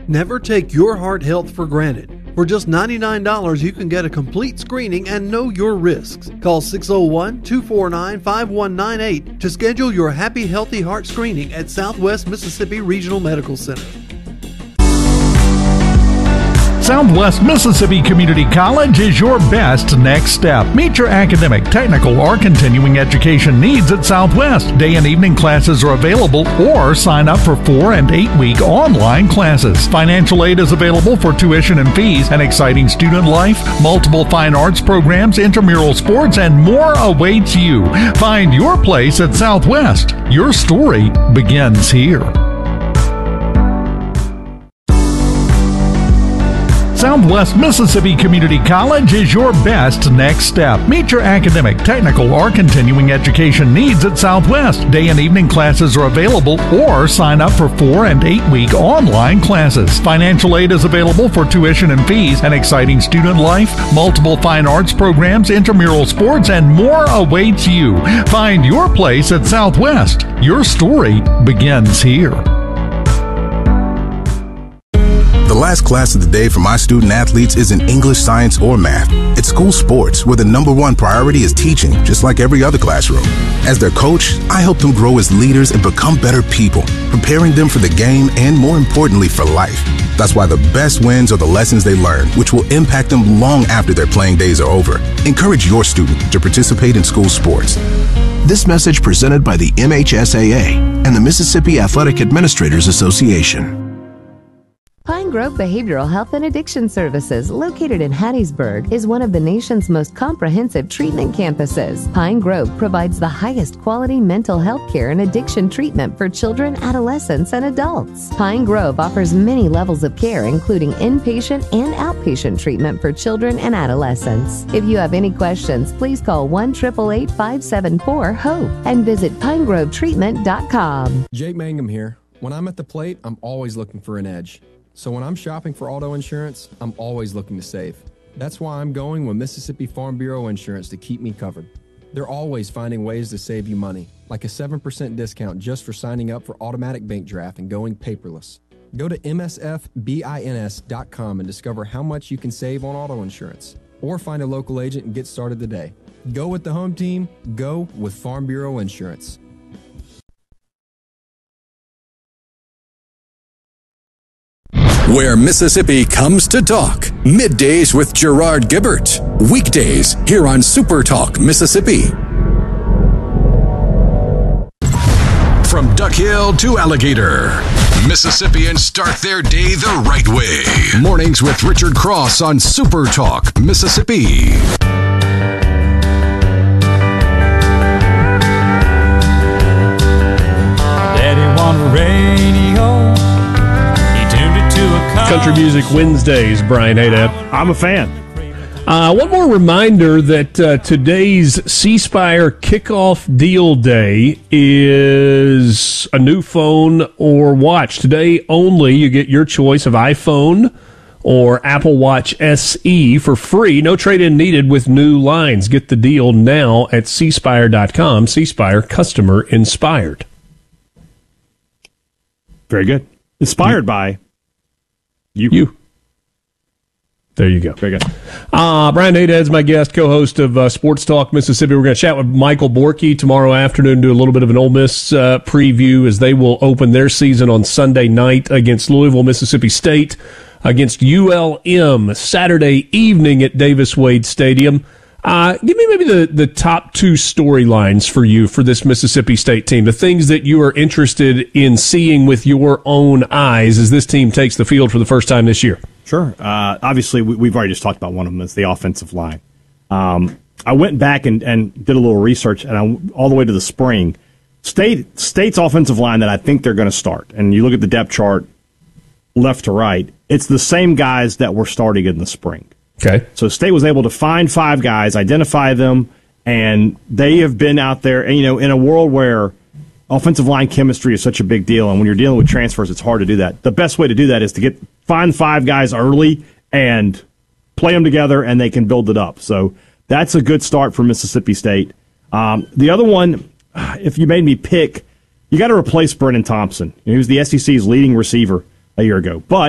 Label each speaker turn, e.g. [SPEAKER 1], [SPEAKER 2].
[SPEAKER 1] Never take your heart health for granted. For just $99, you can get a complete screening and know your risks. Call 601-249-5198 to schedule your Happy Healthy Heart screening at Southwest Mississippi Regional Medical Center.
[SPEAKER 2] Southwest Mississippi Community College is your best next step. Meet your academic, technical, or continuing education needs at Southwest. Day and evening classes are available, or sign up for 4- and 8-week online classes. Financial aid is available for tuition and fees, an exciting student life, multiple fine arts programs, intramural sports, and more awaits you. Find your place at Southwest. Your story begins here. Southwest Mississippi Community College is your best next step. Meet your academic, technical, or continuing education needs at Southwest. Day and evening classes are available, or sign up for 4- and 8-week online classes. Financial aid is available for tuition and fees, an exciting student life, multiple fine arts programs, intramural sports, and more awaits you. Find your place at Southwest. Your story begins here.
[SPEAKER 3] The last class of the day for my student athletes isn't English, science, or math. It's school sports, where the number one priority is teaching, just like every other classroom. As their coach, I help them grow as leaders and become better people, preparing them for the game and, more importantly, for life. That's why the best wins are the lessons they learn, which will impact them long after their playing days are over. Encourage your student to participate in school sports.
[SPEAKER 4] This message presented by the MHSAA and the Mississippi Athletic Administrators Association.
[SPEAKER 5] Pine Grove Behavioral Health and Addiction Services, located in Hattiesburg, is one of the nation's most comprehensive treatment campuses. Pine Grove provides the highest quality mental health care and addiction treatment for children, adolescents, and adults. Pine Grove offers many levels of care, including inpatient and outpatient treatment for children and adolescents. If you have any questions, please call 1-888-574-HOPE and visit pinegrovetreatment.com.
[SPEAKER 6] Jake Mangum here. When I'm at the plate, I'm always looking for an edge. So when I'm shopping for auto insurance, I'm always looking to save. That's why I'm going with Mississippi Farm Bureau Insurance to keep me covered. They're always finding ways to save you money, like a 7% discount just for signing up for automatic bank draft and going paperless. Go to msfbins.com and discover how much you can save on auto insurance. Or find a local agent and get started today. Go with the home team. Go with Farm Bureau Insurance.
[SPEAKER 7] Where Mississippi comes to talk. Middays with Gerard Gibbert. Weekdays here on Super Talk Mississippi. From Duck Hill to Alligator, Mississippians start their day the right way. Mornings with Richard Cross on Super Talk Mississippi.
[SPEAKER 8] Daddy wanted radio.
[SPEAKER 9] Country Music Wednesdays, Brian Hadad.
[SPEAKER 10] I'm a fan.
[SPEAKER 9] One more reminder that today's C Spire kickoff deal day is a new phone or watch. Today only, you get your choice of iPhone or Apple Watch SE for free. No trade-in needed with new lines. Get the deal now at cspire.com. C Spire, customer inspired.
[SPEAKER 10] Very good. Inspired by...
[SPEAKER 9] You. There you go.
[SPEAKER 10] Very good.
[SPEAKER 9] Brian Hadad's my guest, co-host of Sports Talk Mississippi. We're going to chat with Michael Borky tomorrow afternoon, do a little bit of an Ole Miss preview as they will open their season on Sunday night against Louisville, Mississippi State, against ULM Saturday evening at Davis Wade Stadium. Give me maybe the top two storylines for you for this Mississippi State team, the things that you are interested in seeing with your own eyes as this team takes the field for the first time this year.
[SPEAKER 10] Sure. Obviously, we've already just talked about one of them. It's the offensive line. I went back and did a little research, and all the way to the spring. State's offensive line that I think they're going to start, and you look at the depth chart left to right, it's the same guys that were starting in the spring.
[SPEAKER 9] Okay.
[SPEAKER 10] So State was able to find 5 guys, identify them, and they have been out there. And, in a world where offensive line chemistry is such a big deal, and when you're dealing with transfers, it's hard to do that. The best way to do that is to find 5 guys early and play them together, and they can build it up. So that's a good start for Mississippi State. The other one, if you made me pick, you got to replace Brennan Thompson. He was the SEC's leading receiver a year ago, but